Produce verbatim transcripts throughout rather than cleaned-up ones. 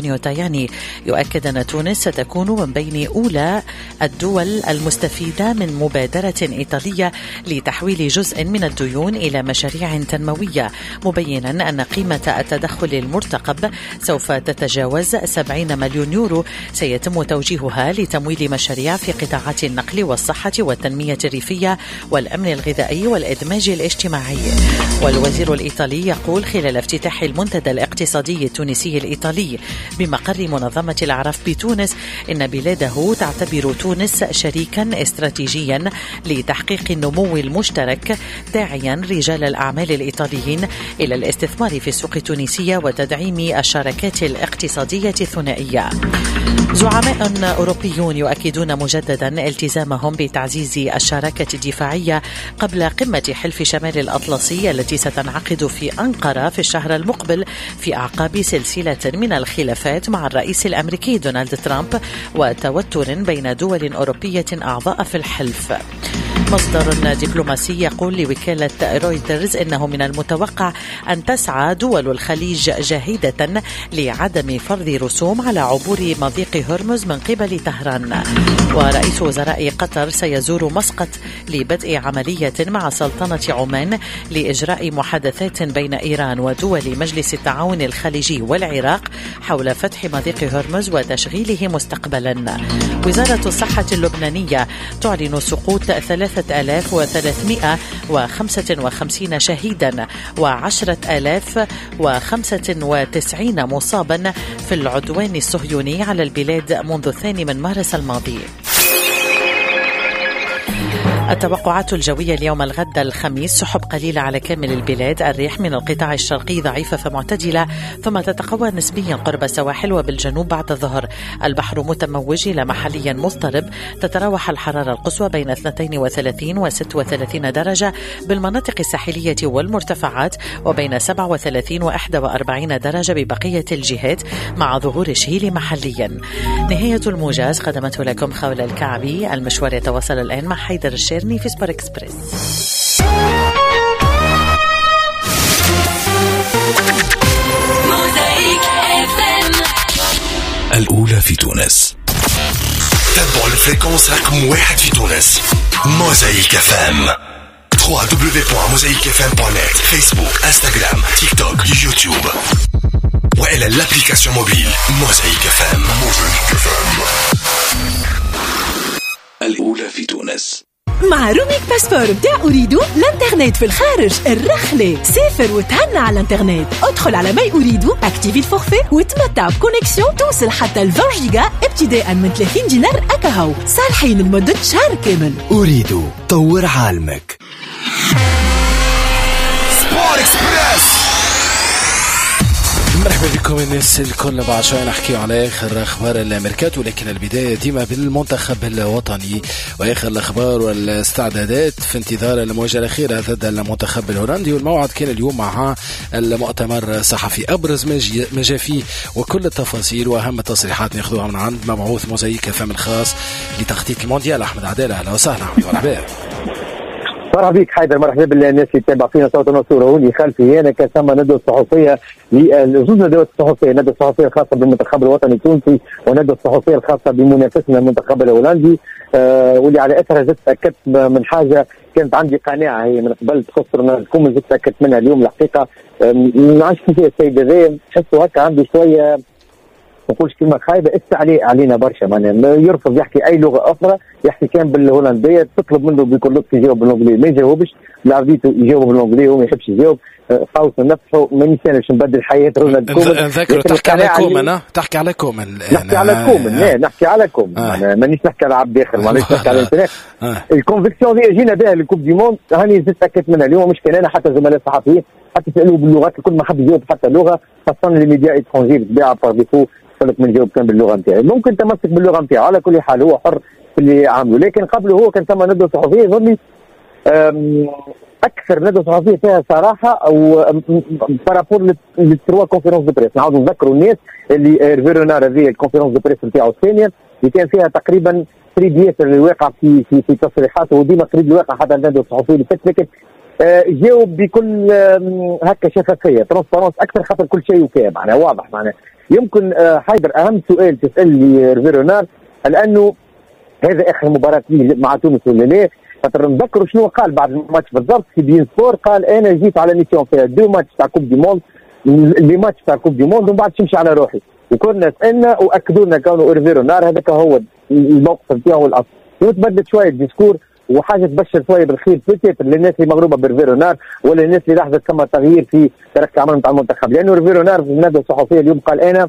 تاياني يؤكد أن تونس ستكون من بين أولى الدول المستفيدة من مبادرة إيطالية لتحويل جزء من الديون إلى مشاريع تنموية، مبينا أن قيمة التدخل المرتقب سوف تتجاوز سبعين مليون يورو سيتم توجيهها لتمويل مشاريع في قطاعات النقل والصحة والتنمية الريفية والأمن الغذائي والإدماج الاجتماعي. والوزير الإيطالي يقول خلال افتتاح المنتدى الاقتصادي التونسي الإيطالي بمقر منظمة الأعراف بتونس إن بلاده تعتبر تونس شريكا استراتيجيا لتحقيق النمو المشترك، داعيا رجال الأعمال الإيطاليين إلى الاستثمار في السوق التونسية وتدعيم الشراكات الاقتصادية الثنائية. زعماء أوروبيون يؤكدون مجددا التزامهم بتعزيز الشراكة الدفاعية قبل قمة حلف شمال الأطلسي التي ستنعقد في أنقرة في الشهر المقبل في أعقاب سلسلة من الخلافات مع الرئيس الأمريكي دونالد ترامب وتوتر بين دول أوروبية أعضاء في الحلف. مصدر دبلوماسي يقول لوكالة رويترز إنه من المتوقع أن تسعى دول الخليج جاهدة لعدم فرض رسوم على عبور مضيق هرمز من قبل طهران. ورئيس وزراء قطر سيزور مسقط لبدء عملية مع سلطنة عمان لإجراء محادثات بين إيران ودول مجلس التعاون الخليجي والعراق حول فتح مضيق هرمز وتشغيله مستقبلا. وزارة الصحة اللبنانية تعلن سقوط ثلاثة آلاف وثلاثمائة وخمسة وخمسين شهيدا وعشرة آلاف وخمسة وتسعين مصابا في العدوان الصهيوني على البلاد منذ الثاني من مارس الماضي. التوقعات الجوية اليوم الغد الخميس: سحب قليلة على كامل البلاد، الريح من القطاع الشرقي ضعيفة فمعتدلة ثم تتقوى نسبيا قرب السواحل وبالجنوب بعد الظهر. البحر متموج إلى محليا مضطرب، تتراوح الحرارة القصوى بين اثنتين وثلاثين وستة وثلاثين درجة بالمناطق الساحلية والمرتفعات، وبين سبعة وثلاثين وواحد وأربعين درجة ببقية الجهات مع ظهور الشهيل محليا. نهاية الموجز قدمته لكم خولة الكعبي. المشوار يتواصل الآن مع حيدر الشيرني في سبور إكسبريس. الأولى في تونس. تابعوا الفريكونس رقم واحد في تونس. موزايك اف ام. دبليو دبليو دبليو دوت موزايك اف ام دوت نت. فيسبوك، انستغرام، تيك توك، يوتيوب، وإلى الابليكاسيون موبيل موزايك اف ام. موزايك اف ام. الأولى في تونس. مع روميك باسبور بتاع أريدو الانترنت في الخارج الرخلة. سافر وتهنى على الانترنت. ادخل على ماي أريدو، اكتيفي الفورفي وتمتع بكونيكسيون توصل حتى ل عشرين جيجا ابتداء من ثلاثين دينار أكاهو، صالحين لمدة شهر كامل. أريدو، طور عالمك. سبور إكسبريس. مرحبا بكم الناس الكل. بعد شوي نحكي على آخر أخبار الأمريكات، ولكن البداية ديما بالمنتخب الوطني وآخر الأخبار والاستعدادات في انتظار المواجهة الأخيرة ضد المنتخب الهولندي. والموعد كان اليوم مع المؤتمر الصحفي، أبرز ما جاء فيه وكل التفاصيل وأهم التصريحات ناخذوها من عند مبعوث موزايك فم الخاص لتخطيط المونديال أحمد عدالة. أهلا وسهلا عمي، مرحبا. مرحبا بك حيدر، مرحبا بالناس اللي تتابع فينا صوت النصورة. واللي خلفي هنا كان ثم ندوة صحفية لزوج ندوات الصحفية، الندوة الصحفية الخاصة بالمنتخب الوطني التونسي والندوة الصحفية الخاصة بمنافسنا المنتخب الهولندي. آه واللي على اثرها زدت تاكدت من حاجة كانت عندي قناعة هي من قبل تخسرنا لكم، زدت تاكدت منها اليوم الحقيقة. ما عادش فيها السيد هذا، حسوا هكا عنده شوية ما نقولش كلمة خايبة، استعلي علينا برشا، معناها يرفض يحكي أي لغة أخرى، يحكي كان بالهولندية، تطلب منه بكل لطف يجاوب بالإنجليزي ما يجاوبش، لعبيته يجاوب بالإنجليزي وما يحبش يجاوب، خوف من نفسه ما نسالش نبدل حياة رونالد كومان. نذكر تحكي على كومان، ها تحكي على كومان، نحكي على كومان، لا نحكي على كومان، مانيش نحكي على عبد داخل، مانيش نحكي على الانترنت. الكونفيكسيون اللي جينا بها للكوب دي موند هاني زدت تاكدت منها اليوم، مش كان انا حتى زملاء صحفيين حتى سالوه باللغات الكل ما حد يجاوب حتى لغة، خاصة لي ميديا اترونجي بالطبيعة باغ ديفو لك من جاوب كان باللغه نتاعي، ممكن تمسك باللغه نتاعو، على كل حال هو حر في اللي عامله. لكن قبله هو كان ثم ندوه صحفيه يظني اكثر ندوه صحفيه فيها صراحه او بارابور للتروا كونفيرونس دو بريس. نعاودوا نذكروا الناس اللي ريفيرونار هذه الكونفيرونس دو بريس نتاعو الثانيه اللي كان فيها تقريبا قريب ياسر اللي واقع في في في تصريحاته، وديما قريب الواقع حتى الندوه الصحفيه اللي فاتت، لكن جاوب بكل هكا شفافيه ترانسبارونس اكثر، خاطر كل شيء وكان معناها واضح، معناها يمكن حيدر اهم سؤال تسال لي ريفي رونار، لانه هذا اخر مباراه لي مع تونس ولا لا؟ خاطر نذكروا شنو قال بعد الماتش بالضبط في بين سبور، قال انا جيت على ميسيون فيها دو ماتش تاع كوب دي موند، لي ماتش تاع كوب دي موند ومن بعد تمشي على روحي، وكنا سالنا واكدوا لنا كونه ريفي رونار هذاك هو الموقف نتاعو الاصل. وتبدلت شويه الديسكور وحاجه تبشر شويه بالخير بيتيت للناس اللي مغروبه بريفي رونار ولا الناس اللي لاحظت ثم تغيير في ترك عمل نتاع المنتخب، لانه ريفي رونار في الندوه الصحفيه اليوم قال انا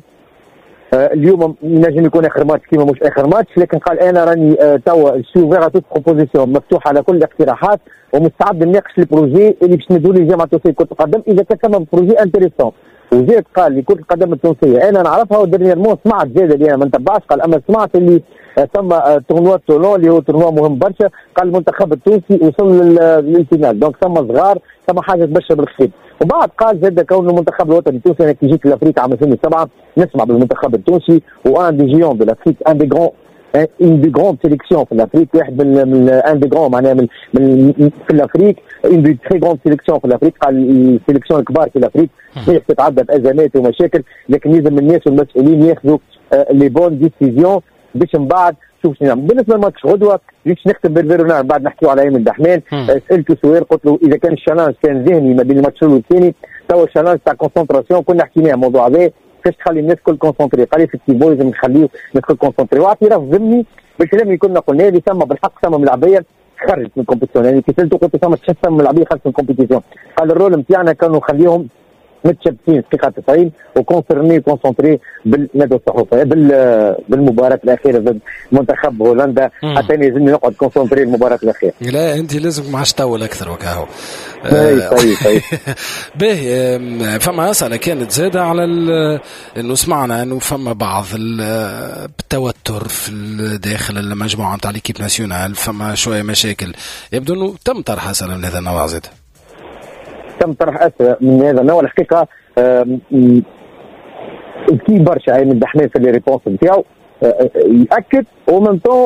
آه اليوم ينجم يكون اخر ماتش كيما مش اخر ماتش، لكن قال انا راني آه توا سوفيغ توت بروبوزيسيون مفتوحه على كل الاقتراحات ومستعد نناقش البروجي اللي باش ندوا لي جامعه تونسيه كره القدم اذا كان ثم بروجي انتريسون. وزيد قال لكرة القدم التونسيه انا نعرفها ودرنييرمون سمعت زاد اللي انا ما نتبعش، قال اما سمعت اللي ثم تورنوا تولون اللي هو تورنوا مهم برشا، قال المنتخب التونسي وصل للفينال دونك ثم صغار ثم حاجه تبشر بالخير. وبعد قال زاد كون المنتخب الوطني التونسي انا كي جيت لافريقيا عام ألفين وسبعة نسمع بالمنتخب التونسي وان دي جيون دو لافريك ان دي غران ان دي غران سيليكسيون في الافريك، واحد من ان دي غران معناها من, من في الافريك ان دي تري غران سيليكسيون في الافريك، قال السيليكسيون الكبار في الافريك هي تتعدى بازمات ومشاكل، لكن لازم الناس والمسؤولين ياخذوا لي بون ديسيزيون باش من بعد شوف شنو نعمل. بالنسبه لماتش غدوه باش نختم بريفي رونار بعد نحكيو على ايمن دحمان، سالته سؤال قلت له اذا كان الشالانج كان ذهني ما بين الماتش الاول والثاني توا الشالانج تاع كونسونتراسيون كنا حكيناه الموضوع هذا كيفاش تخلي الناس كل كونسونتري، قال لي فيكتيفو لازم نخليه الناس كل كونسونتري، واعتراف ضمني بالكلام اللي كنا قلناه اللي ثم بالحق ثم ملاعبيه خرج من الكومبيتيسيون، يعني كي سالته قلت ثم تحس ثم ملاعبيه خرج من الكومبيتيسيون، قال الرول نتاعنا كانوا نخليهم متشابكين دقيقة تسعين وكونسرني كونسونتري بالندوة الصحفية بالمباراة الأخيرة ضد منتخب هولندا، حتى لازمني نقعد كونسونتري المباراة الأخيرة. لا أنت لازم معش تطول أكثر وكاهو. طيب طيب باهي فما مسألة كانت زادة على إنه سمعنا إنه فما بعض التوتر في داخل المجموعة نتاع ليكيب ناسيونال، فما شوية مشاكل، يبدو إنه تم طرح أسئلة من هذا النوع زاد. تم طرح أسئلة من هذا النوع الحقيقة كي برشا من دحمان في الريبونس نتاعو يأكد ومن طو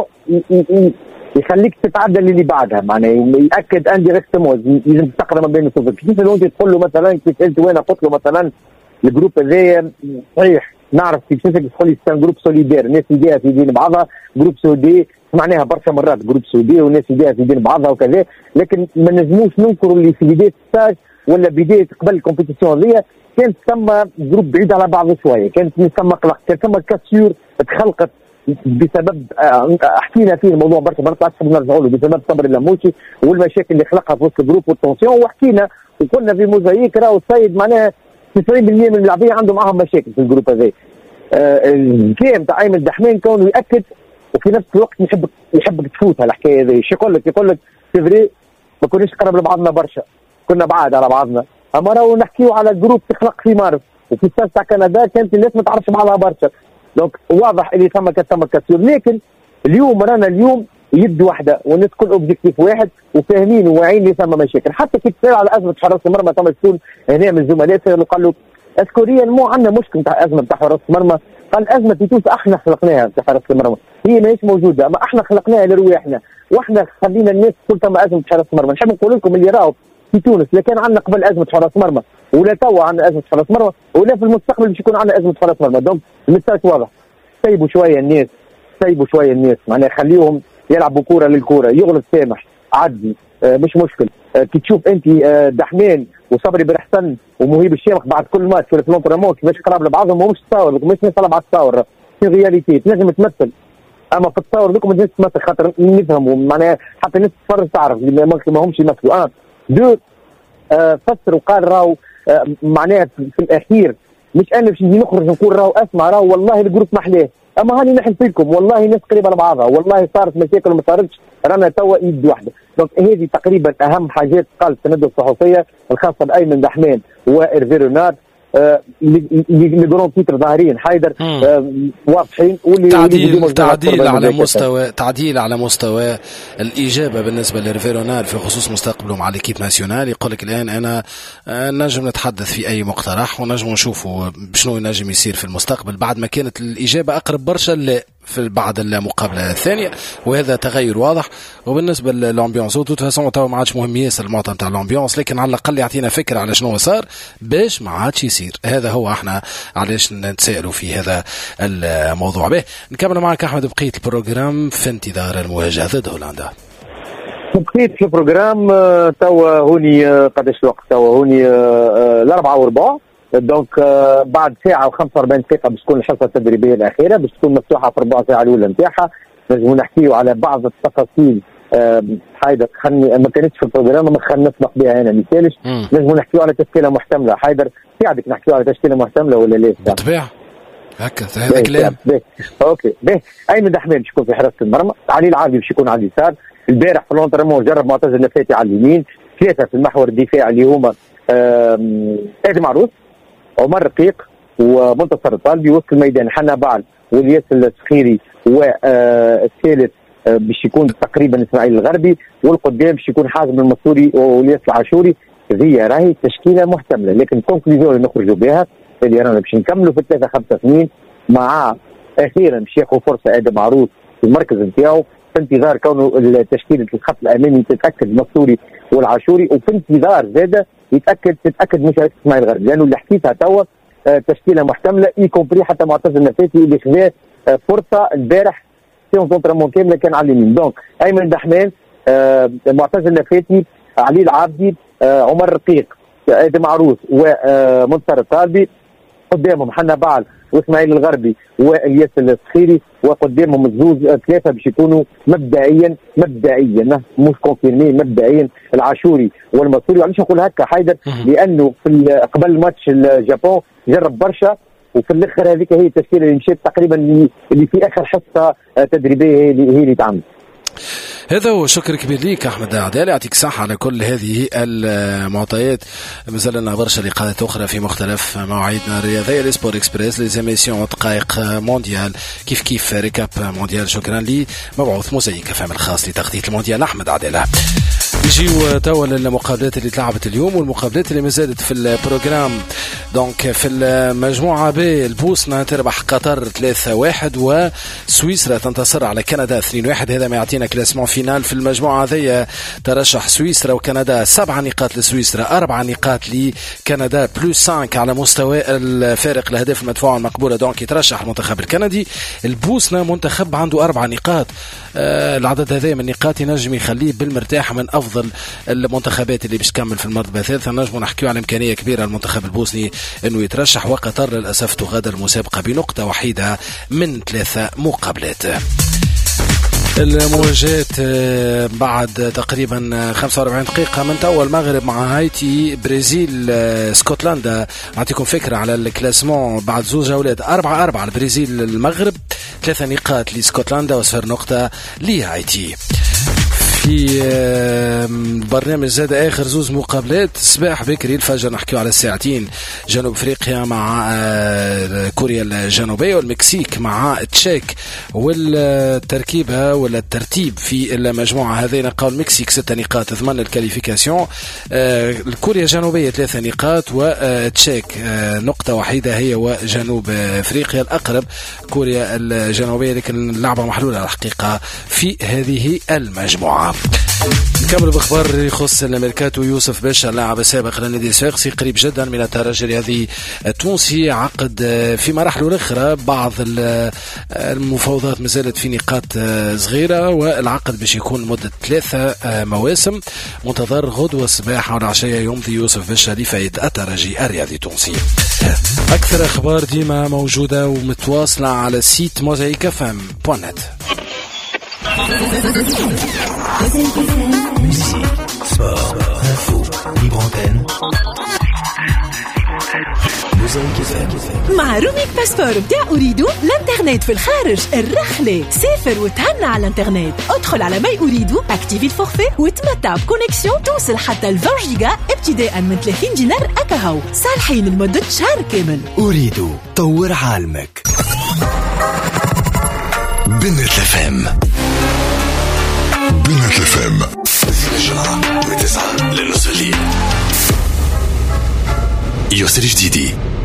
يخليك تتعدى اللي بعدها، معناه يأكد انديريكتومون لازم تقرا ما بين الصفر. كيف لو انت تقول له مثلا كيف سالت وانا قلت له مثلا الجروب هذايا صحيح نعرف كيف تقول لي سان جروب سوليدير، الناس يديها في دين بعضها، جروب سودي سمعناها برشا مرات جروب سودي والناس يديها في دين بعضها وكذا، لكن ما نجموش ننكروا اللي في بدايه الستاج ولا بدايه قبل الكومبيتيسيون هذيا كانت ثم جروب بعيد على بعضه شويه، كانت ثم قلق، كانت ثم كاسيور تخلقت بسبب حكينا فيه الموضوع برشا مرات نحب نرجعوا له بسبب صبر اللموشي والمشاكل اللي خلقها في وسط الجروب والتونسيون، وحكينا وقلنا في موزايك راهو السيد معناها تسعين بالمئة من اللاعبين عندهم معهم مشاكل في الجروب هذا. الكلام تاع ايمن دحمان كونه ياكد وفي نفس الوقت يحبك يحبك تفوتها الحكايه هذه، شو يقول لك؟ يقول لك سيفري ما كناش قرب لبعضنا برشا، كنا بعاد على بعضنا، اما راهو نحكيو على جروب تخلق في مارس وفي السادس تاع كندا كانت الناس ما تعرفش بعضها برشا، دونك واضح اللي ثم كان ثم كسور، لكن اليوم رانا اليوم يد واحده والناس كل اوبجيكتيف واحد وفاهمين وواعيين اللي ثم مشاكل، حتى كي تسال على ازمه حراس المرمى ثم تكون هنا من الزملاء اللي قالوا اسكوريا مو عندنا مشكل نتاع ازمه نتاع حراس المرمى، قال الازمه في تونس احنا خلقناها نتاع حراس المرمى، هي ماهيش موجوده اما احنا خلقناها لرواحنا واحنا خلينا الناس كل ثم ازمه حراس المرمى. نحب نقول لكم اللي راهو في تونس لا كان عندنا قبل ازمه حراس مرمى ولا توا عندنا ازمه حراس مرمى ولا في المستقبل باش يكون عندنا ازمه حراس مرمى، دونك المساج واضح. سيبوا شويه الناس سيبوا شويه الناس معناها خليهم يلعبوا كوره للكوره، يغلط سامح عدي آه مش مشكل. آه كي تشوف انت آه دحمان وصبري برحسن ومهيب الشامخ بعد كل ماتش في الفلونترامون كيفاش قراب لبعضهم ومش تصاور مش نطلع على التصاور في رياليتي تنجم تمثل، اما في التصاور دوك ما تنجمش تمثل خاطر نفهموا معناها حتى الناس تتفرج تعرف ما همش يمثلوا. اه دو آه فسر وقال راهو آه معناها في الاخير مش انا باش نجي نخرج نقول راهو اسمع راهو والله الجروب محلاه، اما هاني نحلف لكم والله الناس قريبه لبعضها والله صارت مشاكل وما صارتش رانا توا ايد واحده. دونك هذه تقريبا اهم حاجات قالت الندوه الصحفيه الخاصه بايمن دحمان وإيرفي رونار اللي جرون تيتر ظاهرين حيدر آه واضحين واللي تعديل تعديل على مستوى تعديل على مستوى الاجابه بالنسبه لإيرفي رونار في خصوص مستقبله مع ليكيب ناسيونال. يقول لك الان انا نجم نتحدث في اي مقترح ونجم نشوفوا شنو ينجم يصير في المستقبل، بعد ما كانت الاجابه اقرب برشا لا في بعد المقابلة الثانية، وهذا تغير واضح. وبالنسبة للأمبيونس وتوت فاسون تو ما عادش مهم ياسر المعطى نتاع الأمبيونس، لكن على الأقل يعطينا فكرة على شنو صار باش ما عادش يصير. هذا هو احنا علاش نتسائلوا في هذا الموضوع. به نكمل معك أحمد بقية البروغرام في انتظار المواجهة ضد هولندا. بقيت في البروغرام توا هوني قداش الوقت؟ توا هوني الأربعة وربع، دونك بعد ساعة وخمسة وأربعين دقيقة باش تكون الحصة التدريبية الأخيرة، باش تكون مفتوحة في الربع ساعة الأولى نتاعها. نجمو نحكيو على بعض التفاصيل حيدر خلني ما كانتش في البروغرام ما خلينا نسبق بها هنا مثالش. نجمو نحكيو على تشكيلة محتملة. حيدر ساعدك نحكيو على تشكيلة محتملة ولا لا؟ بالطبيعة هكا هذا كلام. اوكي به ايمن دحمان باش يكون في حراسة المرمى، علي العادي باش يكون على اليسار. البارح في لونترمون جرب معتز النفاتي على اليمين، ثلاثة في المحور الدفاعي اللي هما ادم عروس، عمر رقيق ومنتصر الطالبي. وسط الميدان حنا بعل والياس السخيري، والثالث باش يكون تقريبا اسماعيل الغربي، والقدام باش يكون حازم المنصوري والياس العاشوري. هذه راهي تشكيله محتمله، لكن الكونكلوزيون اللي نخرجوا بها اللي رانا باش نكملوا في ثلاثة خمسة اثنين مع اخيرا باش ياخذ فرصه ادم عروس في المركز نتاعو، في انتظار كونه تشكيله الخط الامامي تتاكد المنصوري والعاشوري، وفي انتظار زاده يتاكد تتاكد مشاركه اسماعيل الغربي، لانه اللي حكيتها توا تشكيله محتمله اي كومبري حتى معتز النفاتي اللي خذا فرصه البارح سيونس دونترمون كامله كان على اليمين. دونك ايمن دحمان، معتز النفاتي، علي العابدي، عمر رقيق، ادم عروس ومنصر الطالبي. قدامهم حنا بعل واسماعيل الغربي والياس السخيري، وقدامهم الزوز ثلاثه باش يكونوا مبدئيا مبدئيا مش كونفيرمي مبدئيا العاشوري والمنصوري. وعلاش نقول هكا حيدر؟ لانه في قبل ماتش الجابون جرب برشا، وفي الاخر هذيك هي التشكيله اللي مشات تقريبا اللي في اخر حصه تدريبيه هي اللي هي اللي تعمل. هذا هو. شكر كبير ليك أحمد عدالي، يعطيك صحة على كل هذه المعطيات. مازال لنا برشا لقاءات أخرى في مختلف مواعيدنا الرياضية. السبور إكسبريس لزيميسيون دقائق مونديال كيف كيف ريكاب مونديال. شكرا لي مبعوث موزايك فهم الخاص لتغطية المونديال أحمد عدالة. نجيو توا للمقابلات اللي تلعبت اليوم والمقابلات اللي مازالت في البروغرام. دونك في المجموعة ب البوسنة تربح قطر ثلاثة واحد وسويسرا تنتصر على كندا اثنين واحد. هذا ما يعطينا كلاسمون فينال. في المجموعة هذه ترشح سويسرا وكندا، سبع نقاط لسويسرا، أربع نقاط لكندا، بلوس خمسة على مستوى الفارق الأهداف المدفوعة المقبولة. دونك يترشح المنتخب الكندي. البوسنة منتخب عنده أربع نقاط. آه العدد هذا من النقاط ينجم يخليه بالمرتاح من أفضل المنتخبات اللي باش تكمل في المرتبة الثالثة. نجم نحكيو على إمكانية كبيرة المنتخب البوسني إنه يترشح، وقطر للأسف تغادر المسابقة بنقطة وحيدة من ثلاثة مقابلات. المواجهات بعد تقريبا خمسة وأربعين دقيقة من توا. المغرب مع هايتي، برازيل اسكتلندا. نعطيكم فكرة على الكلاسمون بعد زوج جولات، أربعة أربعة البرازيل المغرب، ثلاثة نقاط لاسكتلندا وصفر نقطة لهايتي. في برنامج زاد آخر زوز مقابلات الصباح بكري الفجر نحكيو على الساعتين. جنوب أفريقيا مع كوريا الجنوبية، والمكسيك مع تشيك. والتركيبة ولا الترتيب في المجموعة هذه نلقاو المكسيك ستة نقاط تضمن الكاليفيكاسيون، كوريا الجنوبية ثلاثة نقاط، وتشيك نقطة وحيدة هي وجنوب أفريقيا الأقرب كوريا الجنوبية، لكن اللعبة محلولة الحقيقة في هذه المجموعة. نكمل باخبار يخص الميركاتو. يوسف باشا اللاعب السابق للنادي الصفاقسي قريب جدا من الترجي الرياضي التونسي، عقد في مراحله الاخرى. بعض المفاوضات مازالت في نقاط صغيره، والعقد باش يكون مده ثلاثه مواسم. منتظر غدوه الصباح والعشيه يمضي يوسف باشا لفائده الترجي الرياضي التونسي. اكثر اخبار ديما موجوده ومتواصله على سيت موزايك اف ام دوت نت. Musique, sport, info, libre antenne. مع روميك باسبور بتاع أريدو الانترنت في الخارج الرحلة. سافر وتهنى على الانترنت. ادخل على ماي أريدو، اكتيفي الفورفي وتمتع بكونيكسيون توصل حتى عشرين جيجا ابتداء من ثلاثين دينار أكاهو، صالحين لمدة شهر كامل. أريدو طور عالمك. بنت الفم بنت الفم من تسعة لنصف الليل. يسر جديدي